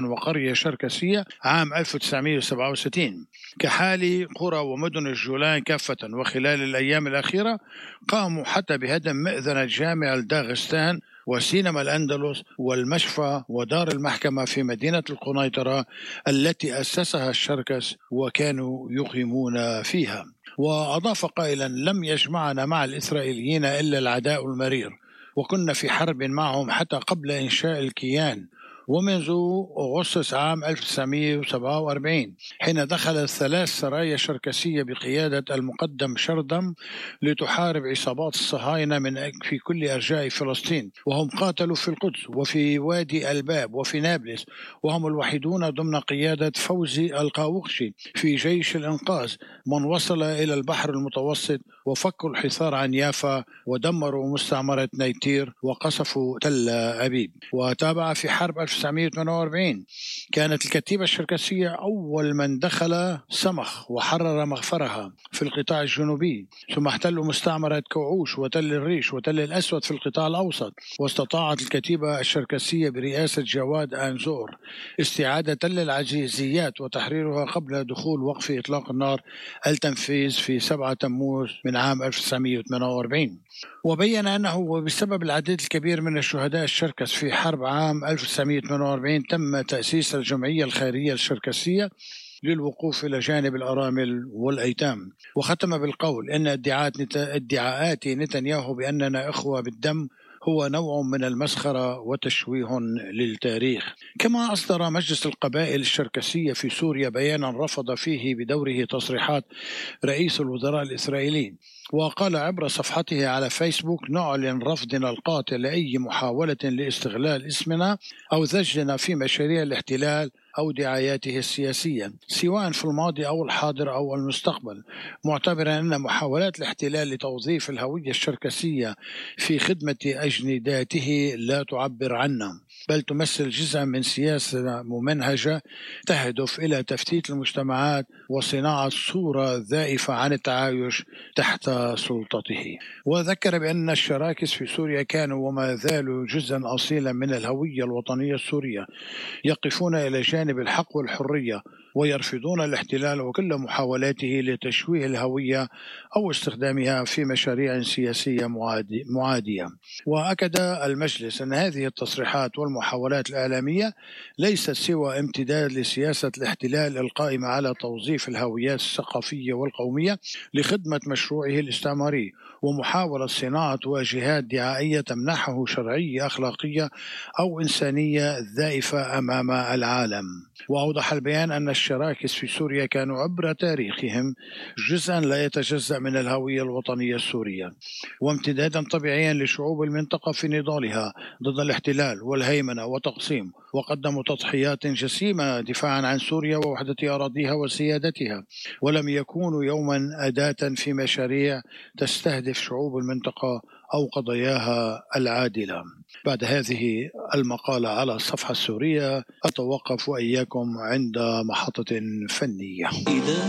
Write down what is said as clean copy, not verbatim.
وقرية شركسية عام 1967 كحال قرى ومدن الجولان كافة. وخلال الأيام الأخيرة قاموا حتى بهدم مئذنة جامع الداغستان وسينما الأندلس والمشفى ودار المحكمة في مدينة القنيطرة التي أسسها الشركس وكانوا يقيمون فيها. وأضاف قائلا: لم يجمعنا مع الإسرائيليين إلا العداء المرير، وكنا في حرب معهم حتى قبل إنشاء الكيان، ومنذ أغسطس عام 1947 حين دخلت 3 سرايا شركسية بقيادة المقدم شردم لتحارب عصابات الصهاينة في كل أرجاء فلسطين، وهم قاتلوا في القدس وفي وادي الباب وفي نابلس، وهم الوحيدون ضمن قيادة فوزي القاوقشي في جيش الإنقاذ من وصل إلى البحر المتوسط وفكوا الحصار عن يافا ودمروا مستعمرة نيتير وقصفوا تل أبيب. وتابع في حرب 1948 كانت الكتيبة الشركسية أول من دخل سمخ وحرر مغفرها في القطاع الجنوبي، ثم احتلوا مستعمرة كوعوش وتل الريش وتل الأسود في القطاع الأوسط. واستطاعت الكتيبة الشركسية برئاسة جواد أنزور استعادة تل العزيزيات وتحريرها قبل دخول وقف إطلاق النار التنفيذ في 7 تموز من عام 1948. وبين أنه بسبب العدد الكبير من الشهداء الشركس في حرب عام 1948 تم تأسيس الجمعية الخيرية الشركسية للوقوف إلى جانب الأرامل والأيتام. وختم بالقول إن ادعاءات نتنياهو بأننا إخوة بالدم هو نوع من المسخرة وتشويه للتاريخ. كما أصدر مجلس القبائل الشركسية في سوريا بيانا رفض فيه بدوره تصريحات رئيس الوزراء الإسرائيلي، وقال عبر صفحته على فيسبوك: نعلن رفضنا القاطع لأي محاولة لاستغلال اسمنا أو زجنا في مشاريع الاحتلال أو دعاياته السياسية سواء في الماضي أو الحاضر أو المستقبل، معتبرا أن محاولات الاحتلال لتوظيف الهوية الشركسية في خدمة أجنداته لا تعبر عنا، بل تمثل جزءا من سياسة ممنهجة تهدف إلى تفتيت المجتمعات وصناعة صورة ذائفة عن التعايش تحت سلطته. وذكر بأن الشراكس في سوريا كانوا وما زالوا جزءا أصيلا من الهوية الوطنية السورية، يقفون إلى جانب الحق والحرية ويرفضون الاحتلال وكل محاولاته لتشويه الهوية أو استخدامها في مشاريع سياسية معادية. وأكد المجلس أن هذه التصريحات والمحاولات الإعلامية ليست سوى امتداد لسياسة الاحتلال القائمة على توظيف الهويات الثقافية والقومية لخدمة مشروعه الاستعماري، ومحاولة صناعة واجهات دعائية تمنحه شرعية أخلاقية أو إنسانية ذائفة أمام العالم. وأوضح البيان أن الشراكس في سوريا كانوا عبر تاريخهم جزءا لا يتجزأ من الهوية الوطنية السورية، وامتدادا طبيعيا لشعوب المنطقة في نضالها ضد الاحتلال والهيمنة وتقسيم، وقدموا تضحيات جسيمة دفاعا عن سوريا ووحدة أراضيها وسيادتها، ولم يكونوا يوما أداة في مشاريع تستهدف شعوب المنطقة أو قضاياها العادلة. بعد هذه المقالة على الصفحة السورية أتوقف وإياكم عند محطة فنية.